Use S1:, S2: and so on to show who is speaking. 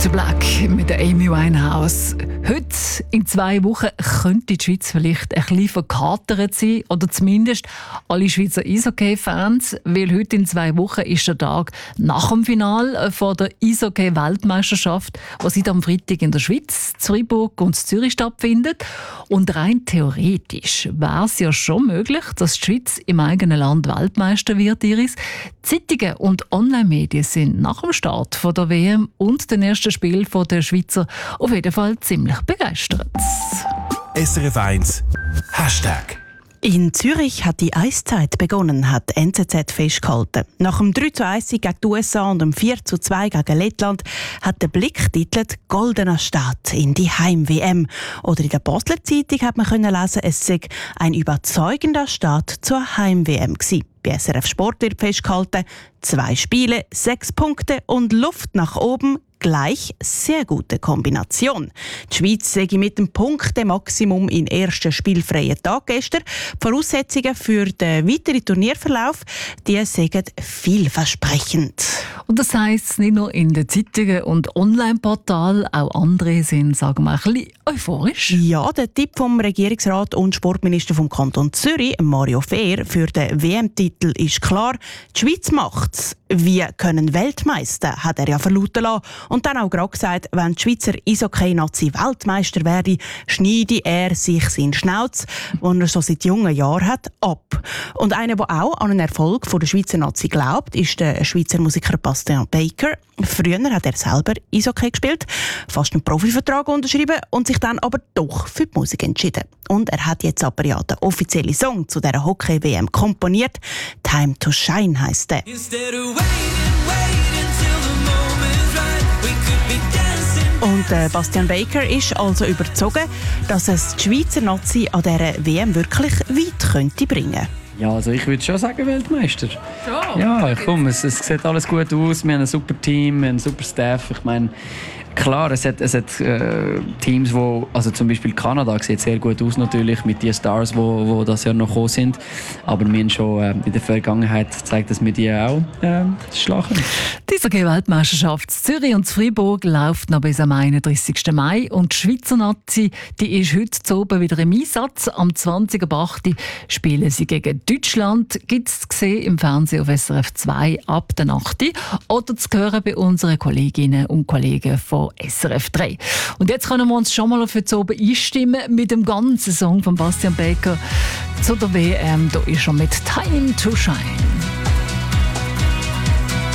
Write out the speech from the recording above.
S1: to Black mit der Amy Winehouse. Heute, in 2 Wochen, könnte die Schweiz vielleicht ein bisschen verkatert sein. Oder zumindest alle Schweizer Eishockey-Fans. Weil heute in 2 Wochen ist der Tag nach dem Finale von der Eishockey-Weltmeisterschaft, die seit am Freitag in der Schweiz, Freiburg und Zürich stattfindet. Und rein theoretisch wäre es ja schon möglich, dass die Schweiz im eigenen Land Weltmeister wird, Iris. Zeitungen und Online-Medien sind nach dem Start von der WM und dem ersten Spiel der Schweizer auf jeden Fall ziemlich begeistert.
S2: SRF 1 Hashtag.
S3: In Zürich hat die Eiszeit begonnen, hat die NZZ festgehalten. Nach dem 3:1 gegen die USA und dem 4:2 gegen Lettland hat der Blick titelt «Goldener Start in die Heim-WM». Oder in der Basler Zeitung hat man können lesen, es sei ein überzeugender Start zur Heim-WM gewesen. Bei SRF Sport wird festgehalten, 2 Spiele, 6 Punkte und Luft nach oben, gleich sehr gute Kombination. Die Schweiz sei mit dem Punkte-Maximum im ersten spielfreien Tag gestern. Die Voraussetzungen für den weiteren Turnierverlauf die sind vielversprechend.
S1: Und das heisst, nicht nur in den Zeitungen und Online-Portalen, auch andere sind, sagen wir, ein bisschen euphorisch.
S3: Ja, der Tipp vom Regierungsrat und Sportminister vom Kanton Zürich, Mario Fehr, für den WM-Titel ist klar, die Schweiz macht's. Wir können Weltmeister, hat er ja verlauten lassen. Und dann auch gerade gesagt, wenn die Schweizer Eishockey-Nazi Weltmeister werde, schneide er sich seinen Schnauz, den er so seit jungen Jahren hat, ab. Und einer, der auch an einen Erfolg der Schweizer Nazi glaubt, ist der Schweizer Musiker Bastian Baker. Früher hat er selber Eishockey gespielt, fast einen Profivertrag unterschrieben und sich dann aber doch für die Musik entschieden. Und er hat jetzt aber ja den offiziellen Song zu dieser Hockey-WM komponiert. «Time to Shine» heisst der. Und Bastian Baker ist also überzeugt, dass es die Schweizer Nazi an dieser WM wirklich weit könnte bringen.
S4: Ja, also ich würde schon sagen Weltmeister.
S1: Schon?
S4: Ja, komm, es sieht alles gut aus. Wir haben ein super Team, einen super Staff. Ich meine, klar, es hat Teams, wo, also zum Beispiel Kanada sieht sehr gut aus natürlich mit den Stars, wo das Jahr noch gekommen sind. Aber wir haben schon in der Vergangenheit gezeigt, dass wir die auch schlagen.
S1: Die Eishockey-Weltmeisterschaft Zürich und Freiburg läuft noch bis am 31. Mai. Und die Schweizer Nazi, die ist heute oben wieder im Einsatz. Am 20.08. spielen sie gegen Deutschland. Gibt es zu sehen im Fernsehen auf SRF 2 ab der 8. Oder zu hören bei unseren Kolleginnen und Kollegen von SRF 3. Und jetzt können wir uns schon mal für zu oben einstimmen mit dem ganzen Song von Bastian Baker zu der WM. Da ist er mit «Time to Shine».